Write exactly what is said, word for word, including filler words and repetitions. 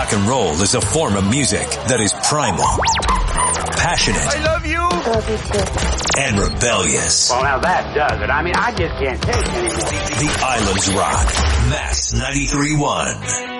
rock and roll is a form of music that is primal, passionate. I love you. Love you too. And rebellious. Well, now that does it. I mean, I just can't take it anymore. The Islands Rock. Mass ninety-three point one.